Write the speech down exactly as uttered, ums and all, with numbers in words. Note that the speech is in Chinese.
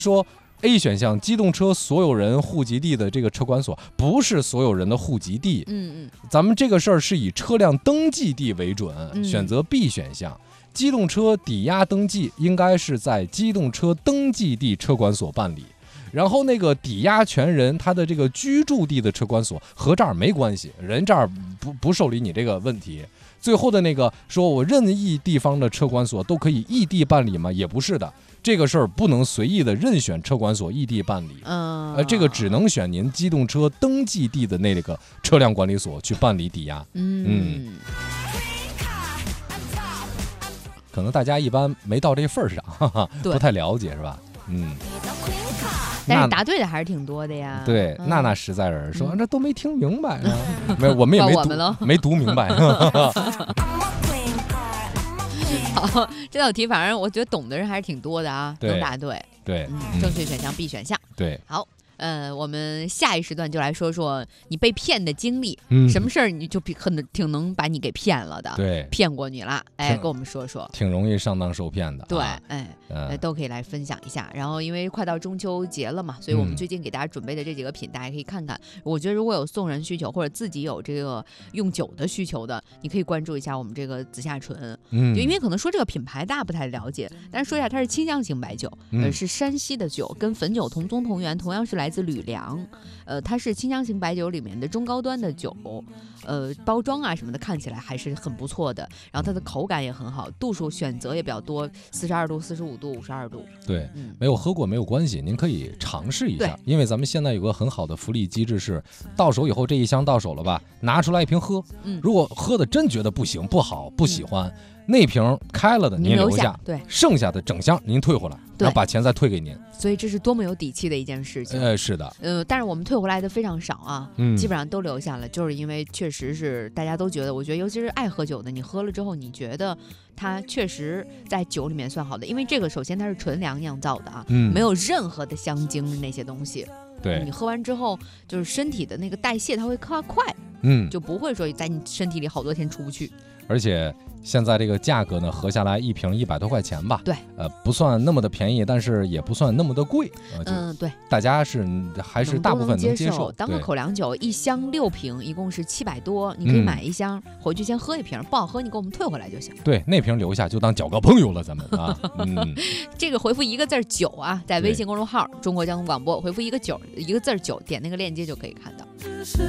说 A 选项，机动车所有人户籍地的这个车管所不是所有人的户籍地。 嗯嗯， 咱们这个事儿是以车辆登记地为准， 嗯、 选择 B 选项。机动车抵押登记应该是在机动车登记地车管所办理，然后那个抵押权人他的这个居住地的车管所和这儿没关系，人这儿不不受理你这个问题。最后的那个说我任意地方的车管所都可以异地办理吗？也不是的，这个事儿不能随意的任选车管所异地办理， 嗯、 呃，这个只能选您机动车登记地的那个车辆管理所去办理抵押。 嗯。 嗯，可能大家一般没到这份儿上，哈哈，不太了解是吧？嗯。 但是答对的还是挺多的呀。 对， 嗯、 娜娜实在人说、嗯、这都没听明白啊，没有，我们也没读没读明白。 好，这道题反正我觉得懂的人还是挺多的啊，都答对。 对， 嗯，正确选项 B 选项。 对， 好。呃，我们下一时段就来说说你被骗的经历， 嗯、 什么事儿你就比很挺能把你给骗了的， 对， 骗过你了，哎，跟我们说说， 挺容易上当受骗的， 对， 啊、 哎、 呃， 都可以来分享一下。然后因为快到中秋节了嘛，所以我们最近给大家准备的这几个品，嗯、大家可以看看。我觉得如果有送人需求或者自己有这个用酒的需求的，你可以关注一下我们这个紫霞醇，嗯，就因为可能说这个品牌大家不太了解，但是说一下它是清香型白酒，嗯、呃，是山西的酒，跟汾酒同宗同源，同样是来自吕梁。呃，它是清香型白酒里面的中高端的酒，呃，包装啊什么的看起来还是很不错的，然后它的口感也很好，度数选择也比较多，四十二度、四十五度、五十二度。 对，嗯、没有喝过没有关系，您可以尝试一下，因为咱们现在有个很好的福利机制是，到手以后这一箱到手了吧，拿出来一瓶喝，嗯、如果喝的真觉得不行、不好、不喜欢。嗯那瓶开了的您留下， 对， 剩下的整箱您退回来，然后把钱再退给您。 所以这是多么有底气的一件事情。 呃，是的， 呃，但是我们退回来的非常少啊，嗯，基本上都留下了，就是因为确实是大家都觉得，我觉得尤其是爱喝酒的，你喝了之后，你觉得它确实在酒里面算好的，因为这个首先它是纯粮酿造的啊，嗯，没有任何的香精那些东西。 对， 你喝完之后，就是身体的那个代谢它会快快， 嗯， 就不会说在你身体里好多天出不去。 而且现在这个价格呢，合下来一瓶一百多块钱吧， 对， 呃，不算那么的便宜，但是也不算那么的贵，呃、 嗯，对， 大家是还是大部分能接受。 当个口粮酒，一箱六瓶，一共是七百多，你可以买一箱、嗯、回去先喝一瓶，不好喝你给我们退回来就行。 对，那瓶留下就当交个朋友了，咱们啊，嗯， 这个回复一个字酒啊，在微信公众号中国交通广播回复一个酒一个字酒，点那个链接就可以看到。